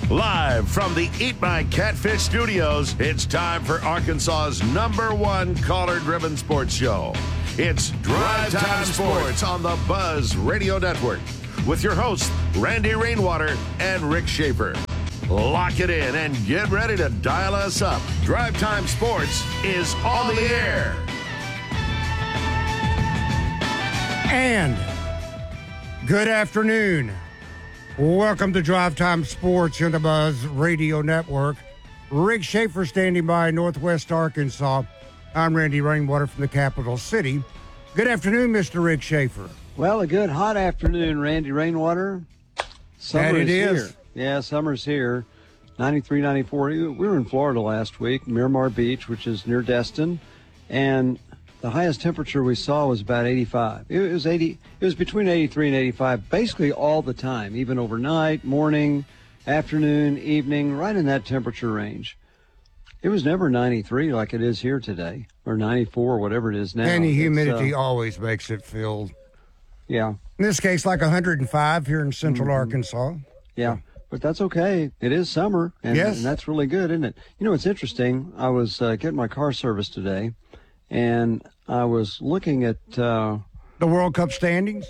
Live from the Eat My Catfish studios, it's time for Arkansas's #1 caller-driven sports show. It's Drive Time Sports on the Buzz Radio Network with your hosts, Randy Rainwater and Rick Schaefer. Lock it in and get ready to dial us up. Drive Time Sports is on the air. And good afternoon. Welcome to Drive Time Sports on the Buzz Radio Network. Rick Schaefer standing by Northwest Arkansas. I'm Randy Rainwater from the capital city. Good afternoon, Mr. Rick Schaefer. Well, a good hot afternoon, Randy Rainwater. Summer is here. Yeah, summer's here. 93, 94. We were in Florida last week, Miramar Beach, which is near Destin, and the highest temperature we saw was about 85. It was between 83 and 85 basically all the time, even overnight, morning, afternoon, evening, right in that temperature range. It was never 93 like it is here today, or 94, whatever it is now. And the humidity always makes it feel, yeah. In this case, like 105 here in central Arkansas. Yeah, but that's okay. It is summer, and that's really good, isn't it? You know, it's interesting. I was getting my car serviced today, and I was looking at the World Cup standings?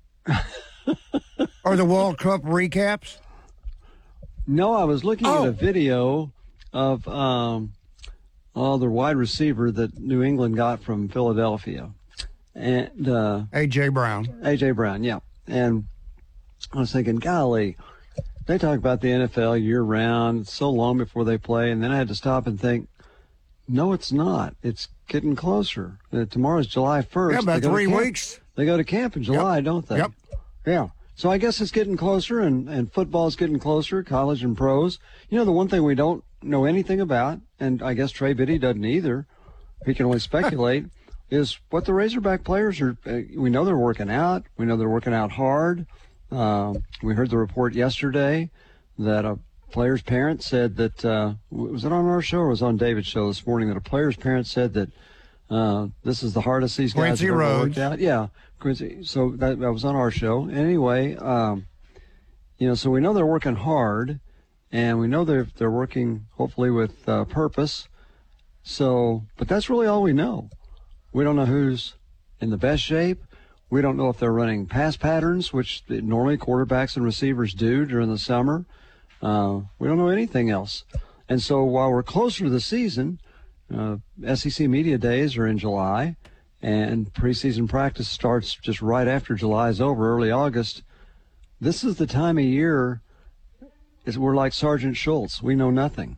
Or the World Cup recaps? No, I was looking at a video of the wide receiver that New England got from Philadelphia. And A.J. Brown. A.J. Brown, yeah. And I was thinking, golly, they talk about the NFL year-round. It's so long before they play. And then I had to stop and think, no, it's not. It's getting closer. Tomorrow's July 1st. Yeah, about 3 weeks. They go to camp in July, don't they? Yep. Yeah. So I guess it's getting closer, and football's getting closer, college and pros. You know, the one thing we don't know anything about, and I guess Trey Biddy doesn't either, he can only speculate, is what the Razorback players are. We know they're working out. We know they're working out hard. We heard the report yesterday that a player's parent said that, was it on our show or was it on David's show this morning, that a player's parent said that this is the hardest these guys have ever worked out? Yeah, Quincy. So that was on our show. Anyway, so we know they're working hard, and we know they're working hopefully with purpose. So, but that's really all we know. We don't know who's in the best shape. We don't know if they're running pass patterns, which normally quarterbacks and receivers do during the summer. We don't know anything else. And so while we're closer to the season, SEC Media Days are in July, and preseason practice starts just right after July is over, early August. This is the time of year we're like Sergeant Schultz. We know nothing.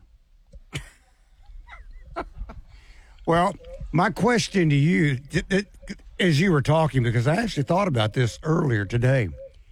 Well, my question to you, as you were talking, because I actually thought about this earlier today,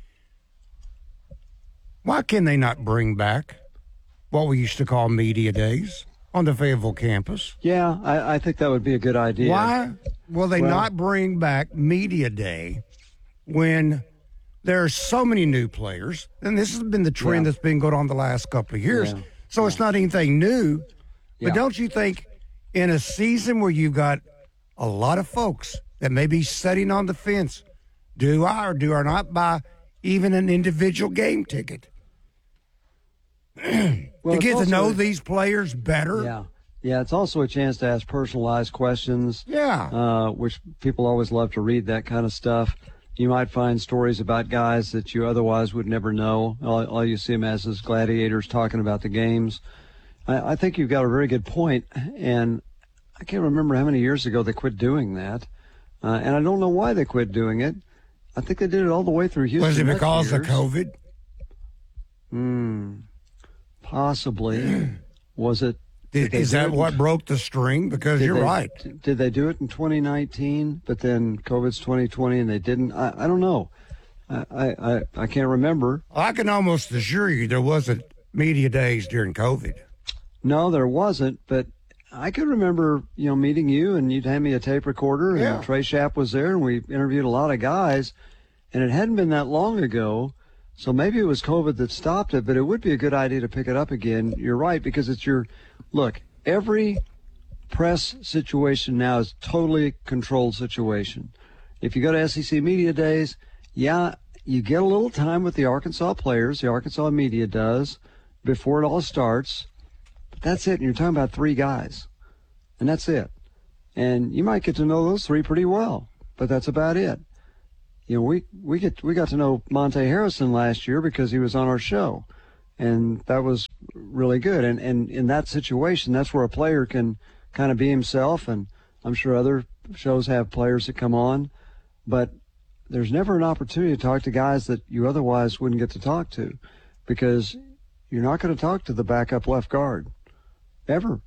why can they not bring back what we used to call media days on the Fayetteville campus? Yeah, I think that would be a good idea. Why will they not bring back media day when there are so many new players? And this has been the trend that's been going on the last couple of years. Yeah. So it's not anything new. But don't you think in a season where you've got a lot of folks that may be sitting on the fence, do I or do I not buy even an individual game ticket? To get to know these players better. Yeah, it's also a chance to ask personalized questions. Yeah. Which people always love to read that kind of stuff. You might find stories about guys that you otherwise would never know. All you see them as is gladiators talking about the games. I think you've got a very good point, and I can't remember how many years ago they quit doing that. And I don't know why they quit doing it. I think they did it all the way through Houston. Was it because of COVID? Possibly. Was it? Is that what broke the string? Because you're right. Did they do it in 2019, but then COVID's 2020 and they didn't? I don't know. I can't remember. I can almost assure you there wasn't media days during COVID. No, there wasn't, but I could remember, meeting you, and you'd hand me a tape recorder, and Trey Schapp was there, and we interviewed a lot of guys, and it hadn't been that long ago, so maybe it was COVID that stopped it, but it would be a good idea to pick it up again. You're right, because it's look, every press situation now is totally controlled situation. If you go to SEC Media Days, you get a little time with the Arkansas players, the Arkansas media does. before it all starts. But that's it. And you're talking about 3 guys. And that's it. And you might get to know those 3 pretty well, but that's about it. You know, we got to know Monte Harrison last year because he was on our show. And that was really good. And in that situation, that's where a player can kind of be himself. And I'm sure other shows have players that come on. But there's never an opportunity to talk to guys that you otherwise wouldn't get to talk to, because you're not going to talk to the backup left guard. Ever.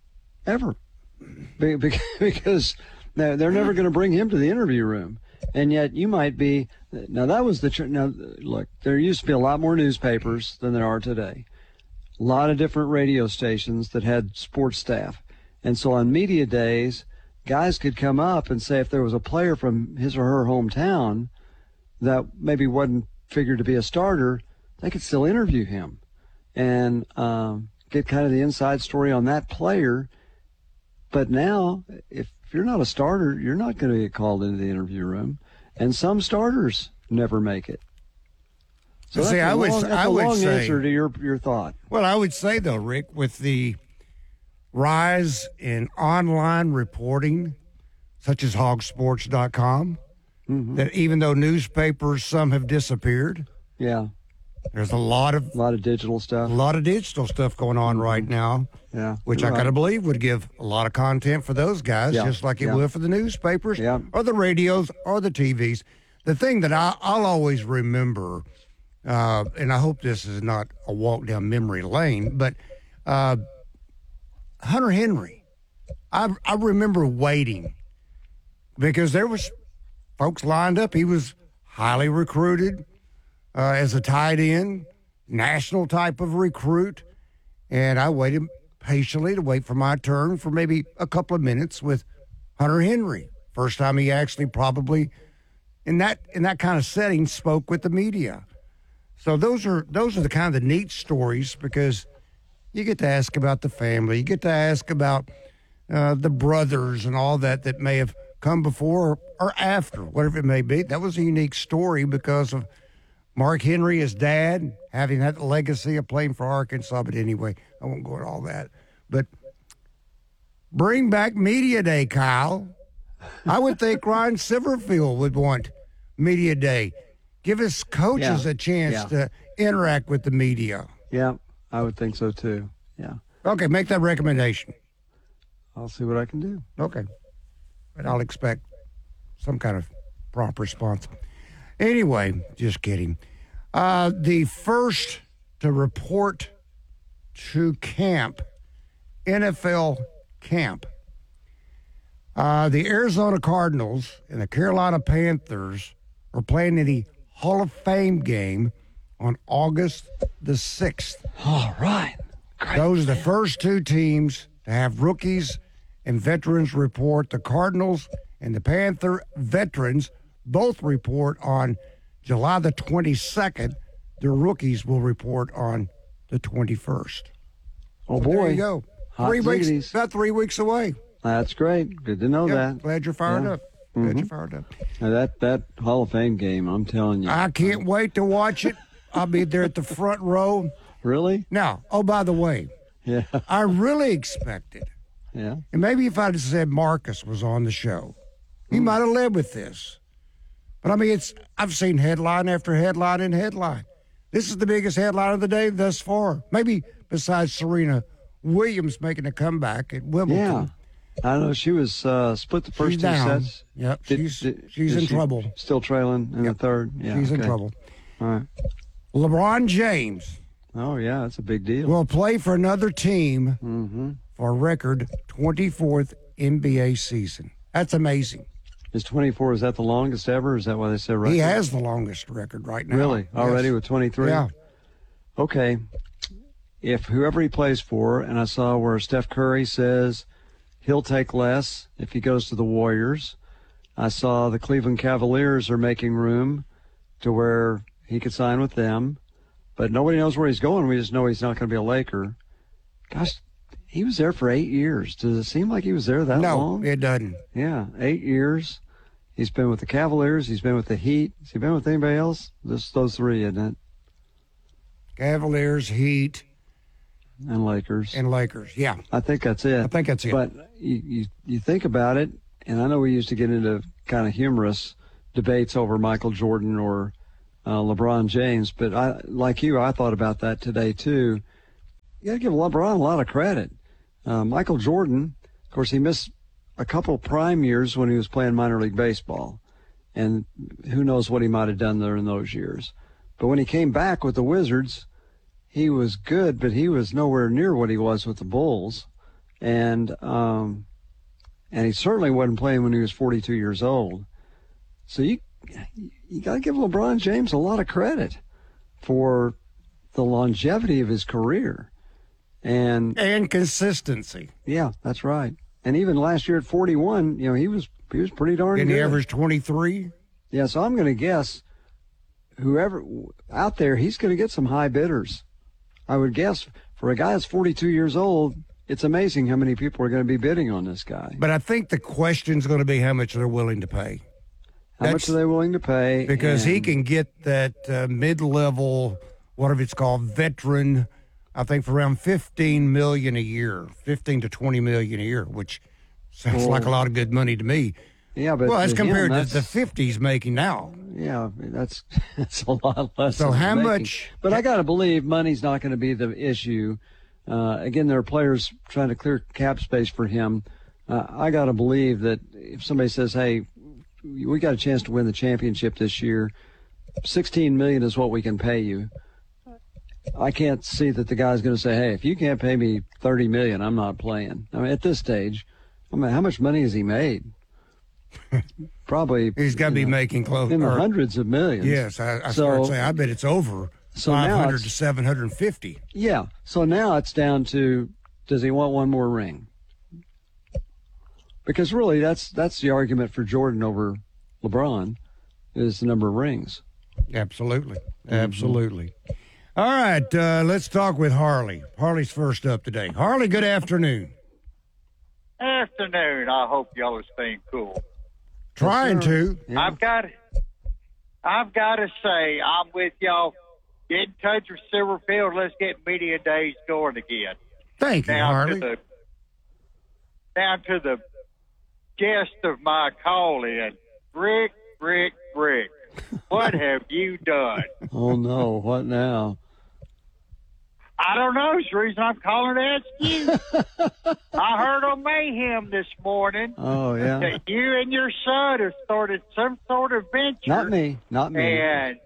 Because they're never going to bring him to the interview room. And yet you might be. Now that was now look, there used to be a lot more newspapers than there are today. A lot of different radio stations that had sports staff. And so on media days, guys could come up and say if there was a player from his or her hometown that maybe wasn't figured to be a starter, they could still interview him and get kind of the inside story on that player. But now, if you're not a starter, you're not going to get called into the interview room. And some starters never make it. So see, I would say, answer to your thought. Well, I would say, though, Rick, with the rise in online reporting, such as hogsports.com, that even though newspapers, some have disappeared. Yeah. There's a lot of digital stuff. A lot of digital stuff going on right now. Yeah. Which I gotta believe would give a lot of content for those guys, just like it would for the newspapers or the radios or the TVs. The thing that I'll always remember, and I hope this is not a walk down memory lane, but Hunter Henry, I remember waiting because there was folks lined up. He was highly recruited as a tight end, national type of recruit, and I waited patiently to wait for my turn for maybe a couple of minutes with Hunter Henry. First time he actually probably in that kind of setting spoke with the media. So those are the kind of the neat stories, because you get to ask about the family, you get to ask about the brothers and all that may have come before or after, whatever it may be. That was a unique story because of Mark Henry, his dad, having that legacy of playing for Arkansas. But anyway, I won't go into all that. But bring back Media Day, Kyle. I would think Ryan Silverfield would want Media Day. Give us coaches a chance to interact with the media. Yeah, I would think so too. Yeah. Okay, make that recommendation. I'll see what I can do. Okay. But I'll expect some kind of prompt response. Anyway, just kidding. The first to report to camp, NFL camp, the Arizona Cardinals and the Carolina Panthers are playing in the Hall of Fame game on August the 6th. All right. Great. Those are the first 2 teams to have rookies and veterans report. The Cardinals and the Panther veterans both report on July the 22nd. The rookies will report on the 21st. Oh, boy. There you go. Hot 3 weeks, ladies. about 3 weeks away. That's great. Good to know that. Glad you're fired up. Glad you're fired up. Now that Hall of Fame game, I'm telling you. I can't wait to watch it. I'll be there at the front row. Really? Now, by the way, I really expected. Yeah. And maybe if I'd have said Marcus was on the show, he might have led with this. But I mean, I've seen headline after headline and headline. This is the biggest headline of the day thus far. Maybe besides Serena Williams making a comeback at Wimbledon. Yeah. I know she was split the first 2 sets. Yep, she's in trouble. Still trailing in the third. Yeah, she's in trouble. All right. LeBron James. Oh yeah, that's a big deal. Will play for another team for a record 24th NBA season. That's amazing. Is 24, is that the longest ever? Is that why they say record? He has the longest record right now. Really? Already with 23? Yeah. Okay. If whoever he plays for, and I saw where Steph Curry says he'll take less if he goes to the Warriors. I saw the Cleveland Cavaliers are making room to where he could sign with them. But nobody knows where he's going. We just know he's not going to be a Laker. Gosh, he was there for 8 years. Does it seem like he was there that long? No, it doesn't. Yeah, 8 years. He's been with the Cavaliers. He's been with the Heat. Has he been with anybody else? Just those 3, isn't it? Cavaliers, Heat, And Lakers. Yeah. I think that's it. But you think about it, and I know we used to get into kind of humorous debates over Michael Jordan or LeBron James, but I thought about that today too. You got to give LeBron a lot of credit. Michael Jordan, of course, he missed a couple prime years when he was playing minor league baseball, and who knows what he might have done there in those years. But when he came back with the Wizards, he was good, but he was nowhere near what he was with the Bulls, and he certainly wasn't playing when he was 42 years old. So you got to give LeBron James a lot of credit for the longevity of his career and consistency. Yeah, that's right. And even last year at 41, he was pretty darn good. And he averaged 23. Yeah, so I'm going to guess whoever out there, he's going to get some high bidders. I would guess for a guy that's 42 years old, it's amazing how many people are going to be bidding on this guy. But I think the question's going to be how much they're willing to pay. How much are they willing to pay? Because he can get that mid-level, whatever it's called, veteran, I think for around $15 million a year, $15 to $20 million a year, which sounds like a lot of good money to me. Yeah, but that's compared to the 50s making now. Yeah, that's a lot less. So how much? But I got to believe money's not going to be the issue. Again, there are players trying to clear cap space for him. I got to believe that if somebody says, "Hey, we got a chance to win the championship this year, $16 million is what we can pay you," I can't see that the guy's going to say, "Hey, if you can't pay me $30 million, I'm not playing." I mean, at this stage, how much money has he made? Probably he's got to be making close in the hundreds of millions. Yes, I bet it's over 500 to 750. Yeah, so now it's down to, does he want one more ring? Because really, that's the argument for Jordan over LeBron, is the number of rings. Absolutely. All right, let's talk with Harley. Harley's first up today. Harley, good afternoon. Afternoon. I hope y'all are staying cool. Trying to. Yeah. I've got to say, I'm with y'all. Get in touch with Silverfield. Let's get media days going again. Thank you, Harley. Down to the guest of my call-in, Rick. What have you done? Oh, no. What now? I don't know. It's the reason I'm calling to ask you. I heard on Mayhem this morning. Oh, yeah. That you and your son have started some sort of venture. Not me. And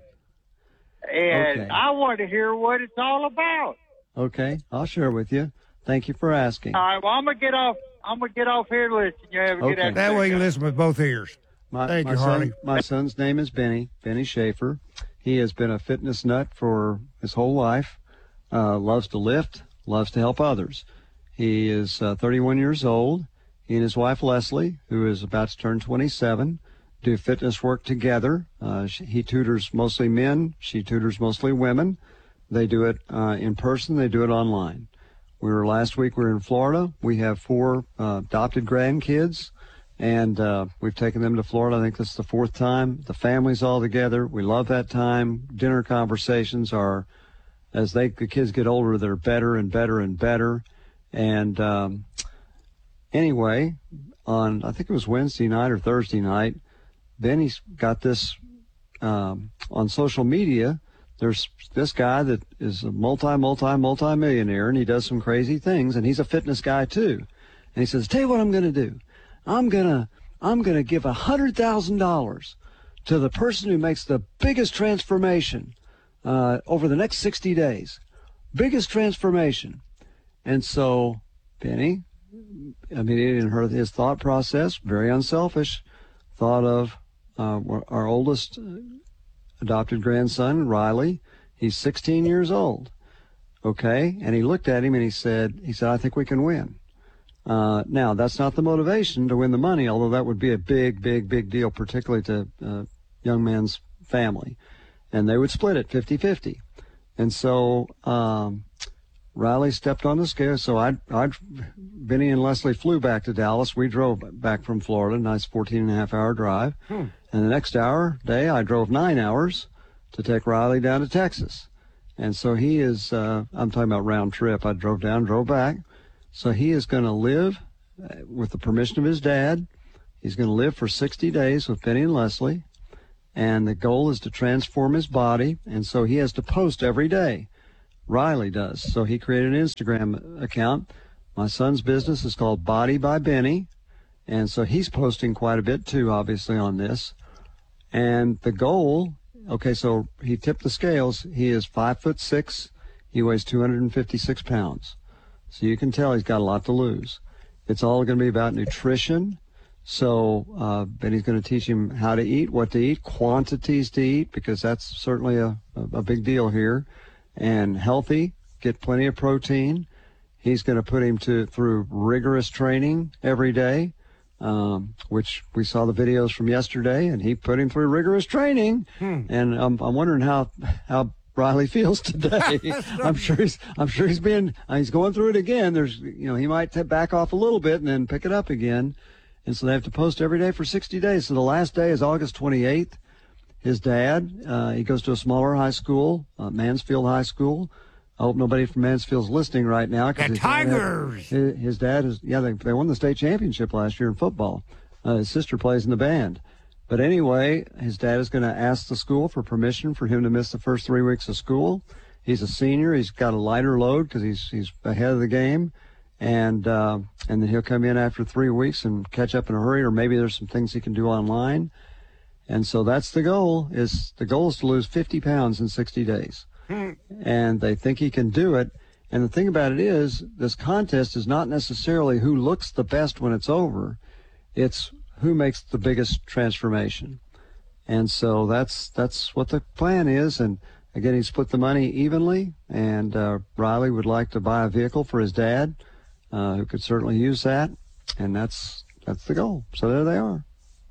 okay. I want to hear what it's all about. Okay, I'll share with you. Thank you for asking. All right. Well, I'm gonna get off here and listen. You have a good afternoon. That way you can listen with both ears. Thank you, Harley. My son's name is Benny Schaefer. He has been a fitness nut for his whole life. Loves to lift, loves to help others. He is 31 years old. He and his wife, Leslie, who is about to turn 27, do fitness work together. He tutors mostly men. She tutors mostly women. They do it in person. They do it online. Last week we were in Florida. We have 4 adopted grandkids, and we've taken them to Florida. I think this is the 4th time. The family's all together. We love that time. Dinner conversations are, as the kids get older, they're better and better and better. And anyway, I think it was Wednesday night or Thursday night, Benny's got this on social media. There's this guy that is a multi-millionaire, and he does some crazy things, and he's a fitness guy too. And he says, "Tell you what I'm going to do. I'm going to give $100,000 to the person who makes the biggest transformation over the next 60 days. Biggest transformation." And so Benny, immediately in his thought process, very unselfish, thought of our oldest adopted grandson, Riley. He's 16 years old. Okay. And he looked at him and he said, "I think we can win." Now, that's not the motivation to win the money, although that would be a big deal, particularly to young man's family. And they would split it 50-50. And so Riley stepped on the scale. So Benny and Leslie flew back to Dallas. We drove back from Florida, nice 14-and-a-half-hour drive. And the next day, I drove 9 hours to take Riley down to Texas. And so he is, I'm talking about round trip. I drove down, drove back. So he is going to live with the permission of his dad. He's going to live for 60 days with Benny and Leslie. And the goal is to transform his body. And so he has to post every day. Riley does. So he created an Instagram account. My son's business is called Body by Benny. And so he's posting quite a bit too, obviously, on this. And the goal, okay, so he tipped the scales. He is 5'6". He weighs 256 pounds. So you can tell he's got a lot to lose. It's all going to be about nutrition. So Benny's going to teach him how to eat, what to eat, quantities to eat, because that's certainly a big deal here. And healthy, get plenty of protein. He's going to put him through rigorous training every day, which we saw the videos from yesterday, and he put him through rigorous training. And I'm wondering how Riley feels today. I'm sure he's going through it again. He might back off a little bit and then pick it up again. And so they have to post every day for 60 days. So the last day is August 28th. His dad, he goes to a smaller high school, Mansfield High School. I hope nobody from Mansfield's listening right now. The Tigers! His dad is, they won the state championship last year in football. His sister plays in the band. But anyway, his dad is going to ask the school for permission for him to miss the first 3 weeks of school. He's a senior. He's got a lighter load because he's ahead of the game. And then he'll come in after 3 weeks and catch up in a hurry, or maybe there's some things he can do online. And so that's the goal. The goal is to lose 50 pounds in 60 days. And they think he can do it. And the thing about it is, this contest is not necessarily who looks the best when it's over. It's who makes the biggest transformation. And so that's what the plan is. And again, he split the money evenly. And Riley would like to buy a vehicle for his dad, who could certainly use that. And that's the goal. So there they are.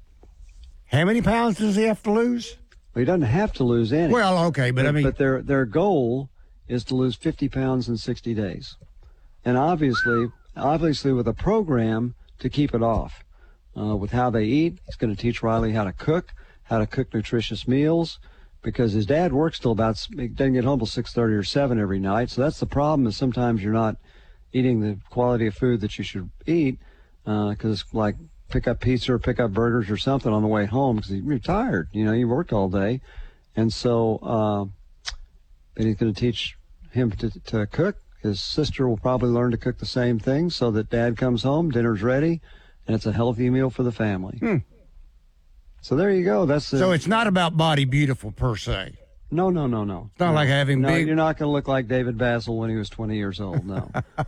How many pounds does he have to lose? Well, he doesn't have to lose any. Well, okay, but I mean... But their goal is to lose 50 pounds in 60 days. And obviously with a program to keep it off. With how they eat, he's going to teach Riley how to cook nutritious meals, because his dad works till he doesn't get home till 6:30 or 7 every night. So that's the problem, is sometimes you're not eating the quality of food that you should eat, because like pick up pizza or pick up burgers or something on the way home because you're tired. You worked all day. And so then he's going to teach him to cook. His sister will probably learn to cook the same thing so that dad comes home, dinner's ready, and it's a healthy meal for the family. So there you go. So it's not about body beautiful per se. No. It's not like having big... You're not going to look like David Basil when he was 20 years old, no.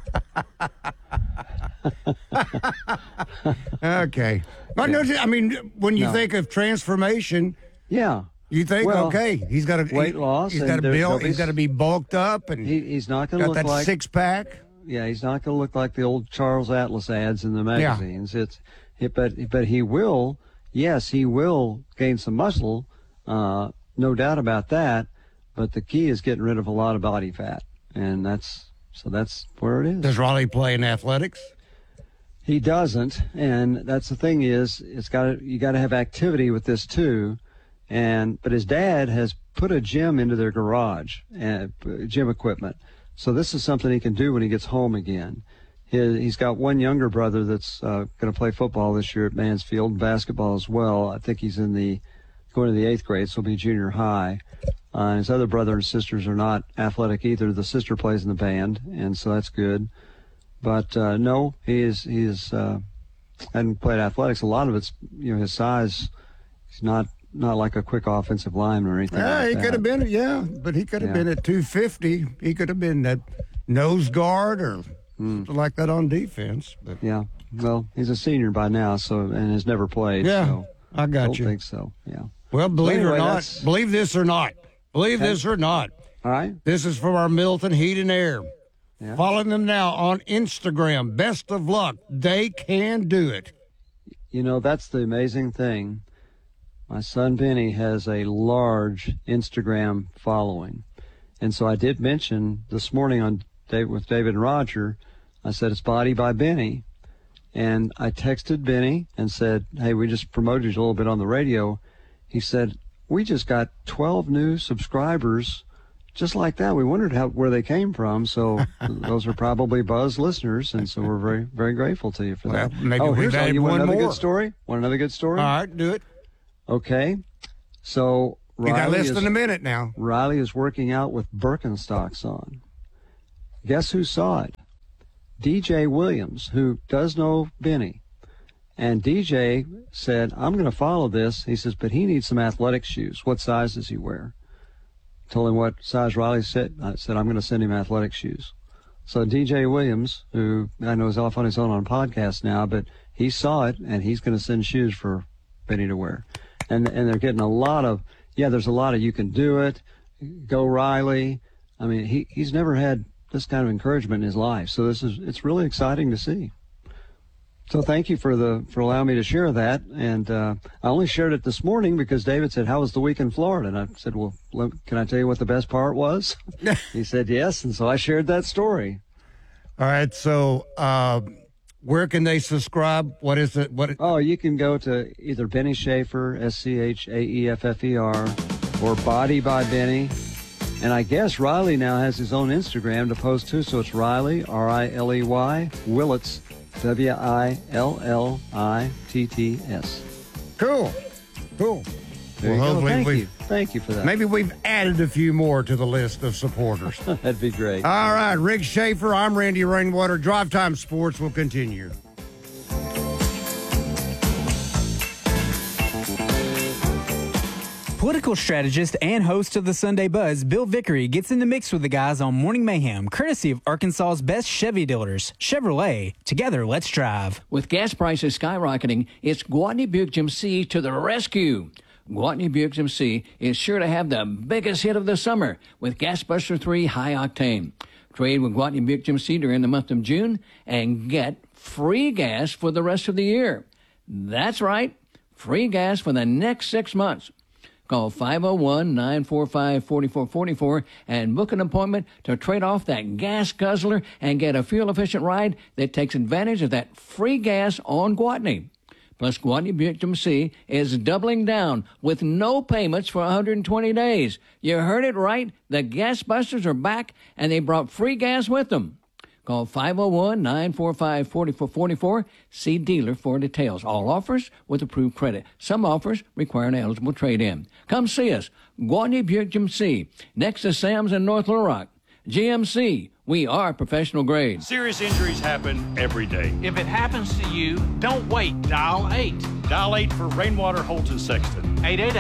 Okay. But no, I mean, when you think of transformation... Yeah. You think, okay, he's got to... Weight loss. He's got to build, he's got to be bulked up, and he's not going to look got that like... six-pack. Yeah, he's not going to look like the old Charles Atlas ads in the magazines. Yeah. But he will... Yes, he will gain some muscle, no doubt about that, but the key is getting rid of a lot of body fat, and that's where it is. Does Riley play in athletics? He doesn't, and that's the thing is, you got to have activity with this too, but his dad has put a gym into their garage, gym equipment, so this is something he can do when he gets home again. He's got one younger brother that's going to play football this year at Mansfield, basketball as well. I think he's going to the 8th grade, so he'll be junior high. His other brother and sisters are not athletic either. The sister plays in the band, and so that's good. But no, he hadn't played athletics. A lot of it's his size. He's not like a quick offensive lineman or anything. Yeah, he could have been. But he could have been at 250. He could have been that nose guard or. Like that on defense. But. Yeah. Well, he's a senior by now, and has never played. Yeah, so I got you. you. I don't think so, yeah. Well, believe it or not, believe this or not. Believe this or not. All right. This is from our Milton Heat and Air. Yeah. Follow them now on Instagram. Best of luck. They can do it. That's the amazing thing. My son Benny has a large Instagram following. And so I did mention this morning with David and Roger, I said it's Body by Benny, and I texted Benny and said, hey, we just promoted you a little bit on the radio. He said, we just got 12 new subscribers just like that. We wondered where they came from. So those are probably Buzz listeners, and so we're very, very grateful to you for that. Maybe we've added you want one another more. Good story? Want another good story? All right, do it. Okay. So You got less than a minute now. Riley is working out with Birkenstocks on. Guess who saw it? DJ Williams, who does know Benny. And DJ said, I'm going to follow this. He says, but he needs some athletic shoes. What size does he wear? Told him what size Riley said. I said, I'm going to send him athletic shoes. So DJ Williams, who I know is off on his own on podcast now, but he saw it, and he's going to send shoes for Benny to wear. And they're getting a lot of, there's a lot of you can do it, go Riley. I mean, he's never had this kind of encouragement in his life. So it's really exciting to see. So thank you for allowing me to share that. And I only shared it this morning because David said, how was the week in Florida? And I said, well, can I tell you what the best part was? He said, yes. And so I shared that story. All right. So where can they subscribe? What is it? Oh, you can go to either Benny Schaefer, SCHAEFFER, or Body by Benny. And I guess Riley now has his own Instagram to post to. So it's Riley, RILEY, Willits, WILLITTS. Cool. Thank you for that. Maybe we've added a few more to the list of supporters. That'd be great. All right, Rick Schaefer, I'm Randy Rainwater. Drive Time Sports will continue. Political strategist and host of the Sunday Buzz, Bill Vickery, gets in the mix with the guys on Morning Mayhem, courtesy of Arkansas's best Chevy dealers, Chevrolet. Together, let's drive. With gas prices skyrocketing, it's Gwatney Buick GMC to the rescue. Gwatney Buick GMC is sure to have the biggest hit of the summer with Gasbuster 3 High Octane. Trade with Gwatney Buick GMC during the month of June and get free gas for the rest of the year. That's right, free gas for the next 6 months. Call 501-945-4444 and book an appointment to trade off that gas guzzler and get a fuel-efficient ride that takes advantage of that free gas on Gwatney. Plus, Gwatney Buick GMC is doubling down with no payments for 120 days. You heard it right. The Gas Busters are back, and they brought free gas with them. Call 501-945-4444. See dealer for details. All offers with approved credit. Some offers require an eligible trade-in. Come see us. Gwatney Buick GMC, next to Sam's in North Little Rock. GMC, we are professional grade. Serious injuries happen every day. If it happens to you, don't wait. Dial 8. Dial 8 for Rainwater, Holt, and Sexton.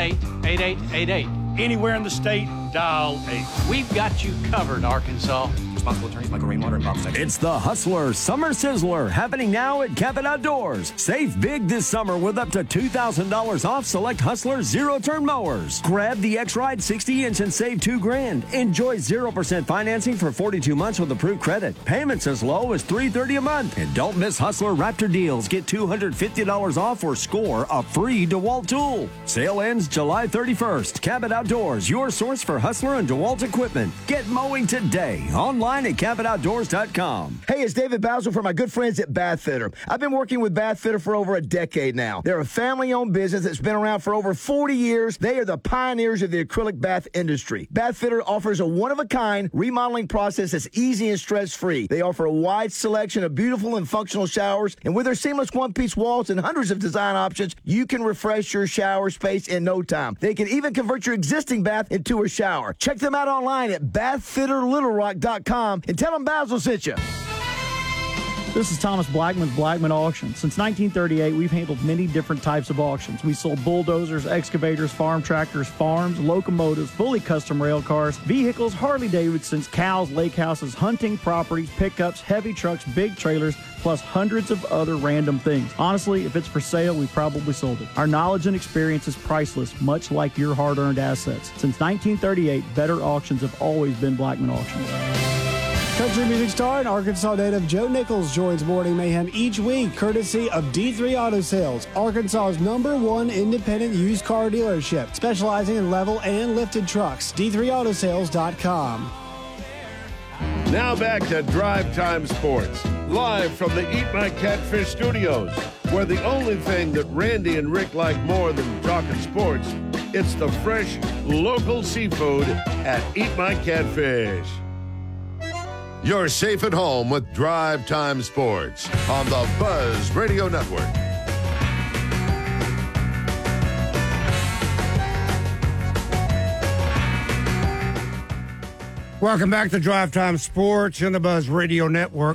888-8888. Anywhere in the state, dial 8. We've got you covered, Arkansas. Responsible attorneys Michael Rainwater and Bob Sexton. It's the Hustler Summer Sizzler happening now at Cabot Outdoors. Save big this summer with up to $2,000 off select Hustler zero-turn mowers. Grab the X-Ride 60-inch and save $2,000. Enjoy 0% financing for 42 months with approved credit. Payments as low as $330 a month. And don't miss Hustler Raptor deals. Get $250 off or score a free DeWalt tool. Sale ends July 31st. Cabot Outdoors, your source for Hustler and DeWalt equipment. Get mowing today. Online at CabotOutdoors.com. Hey, it's David Basil from my good friends at Bath Fitter. I've been working with Bath Fitter for over a decade now. They're a family-owned business that's been around for over 40 years. They are the pioneers of the acrylic bath industry. Bath Fitter offers a one-of-a-kind remodeling process that's easy and stress-free. They offer a wide selection of beautiful and functional showers, and with their seamless one-piece walls and hundreds of design options, you can refresh your shower space in no time. They can even convert your existing bath into a shower. Check them out online at bathfitterlittlerock.com and tell them Basil sent you. This is Thomas Blackman with Blackman Auction. Since 1938, we've handled many different types of auctions. We sold bulldozers, excavators, farm tractors, farms, locomotives, fully custom rail cars, vehicles, Harley-Davidsons, cows, lake houses, hunting properties, pickups, heavy trucks, big trailers, plus hundreds of other random things. Honestly, if it's for sale, we probably sold it. Our knowledge and experience is priceless, much like your hard-earned assets. Since 1938, better auctions have always been Blackman Auctions. Country music star and Arkansas native Joe Nichols joins Morning Mayhem each week, courtesy of D3 Auto Sales, Arkansas's #1 independent used car dealership, specializing in level and lifted trucks. D3Autosales.com. Now back to Drive Time Sports, live from the Eat My Catfish studios, where the only thing that Randy and Rick like more than talking sports It's the fresh, local seafood at Eat My Catfish. You're safe at home with Drive Time Sports on the Buzz Radio Network. Welcome back to Drive Time Sports on the Buzz Radio Network.